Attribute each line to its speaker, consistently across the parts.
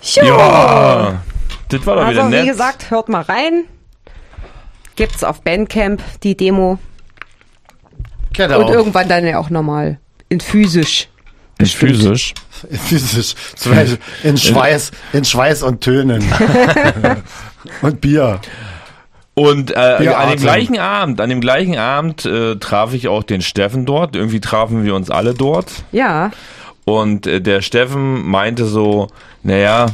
Speaker 1: Ja, das war doch wieder
Speaker 2: Also
Speaker 1: nett.
Speaker 2: wie gesagt, hört mal rein. Gibt's auf Bandcamp die Demo.
Speaker 3: Genau.
Speaker 2: Und irgendwann dann ja auch nochmal in physisch.
Speaker 1: Physisch.
Speaker 3: Physisch. Zum Beispiel in Schweiß und Tönen. Und Bier.
Speaker 1: Und an dem
Speaker 3: Bierarten.
Speaker 1: gleichen Abend traf ich auch den Steffen dort. Irgendwie trafen wir uns alle dort.
Speaker 2: Ja.
Speaker 1: Und der Steffen meinte so, naja,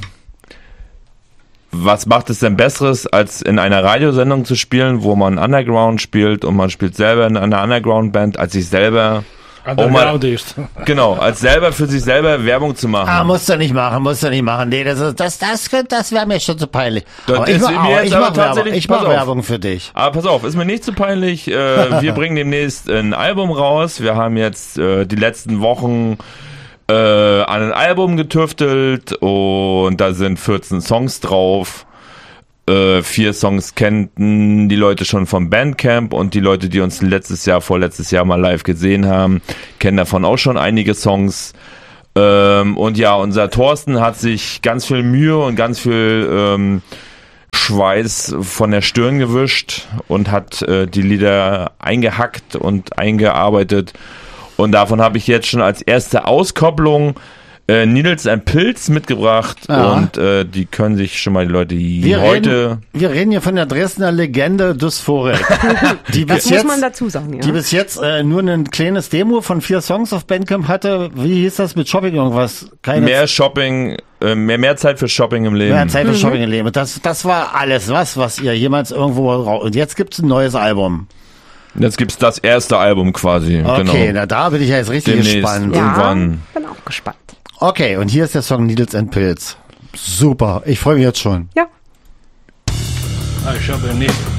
Speaker 1: was macht es denn Besseres, als in einer Radiosendung zu spielen, wo man Underground spielt und man spielt selber in einer Underground-Band, als sich selber genau, als selber für sich selber Werbung zu machen.
Speaker 3: Musst du nicht machen. Nee, das wäre mir schon zu peinlich.
Speaker 1: Das
Speaker 3: Ich
Speaker 1: ist mir jetzt aber tatsächlich-
Speaker 3: mach
Speaker 1: pass auf.
Speaker 3: Werbung für dich.
Speaker 1: Aber pass auf, ist mir nicht zu peinlich. Wir bringen demnächst ein Album raus. Wir haben jetzt die letzten Wochen an ein Album getüftelt und da sind 14 Songs drauf. 4 Songs kennten die Leute schon vom Bandcamp und die Leute, die uns vorletztes Jahr mal live gesehen haben, kennen davon auch schon einige Songs. Und ja, unser Thorsten hat sich ganz viel Mühe und ganz viel Schweiß von der Stirn gewischt und hat die Lieder eingehackt und eingearbeitet. Und davon habe ich jetzt schon als erste Auskopplung Needles and Pills mitgebracht.
Speaker 3: Ja.
Speaker 1: Und die können sich schon mal die Leute, die
Speaker 3: Wir
Speaker 1: heute...
Speaker 3: reden hier von der Dresdner Legende Dysphoric.
Speaker 2: Das muss man dazu sagen, ja.
Speaker 3: Die bis jetzt nur ein kleines Demo von 4 Songs auf Bandcamp hatte. Wie hieß das mit Shopping irgendwas?
Speaker 1: Mehr Shopping, mehr Zeit für Shopping im Leben.
Speaker 3: Mehr Zeit für Shopping im Leben. Das war alles, was ihr jemals irgendwo und jetzt gibt's ein neues Album.
Speaker 1: Jetzt gibt's das erste Album quasi.
Speaker 3: Okay,
Speaker 1: genau.
Speaker 3: na da bin ich ja jetzt richtig
Speaker 1: Demnächst.
Speaker 3: gespannt.
Speaker 2: Ja,
Speaker 1: irgendwann.
Speaker 2: bin auch gespannt.
Speaker 3: Okay, und hier ist der Song Needles and Pills. Super, ich freue mich jetzt schon.
Speaker 2: Ja.
Speaker 4: I shop in Needles.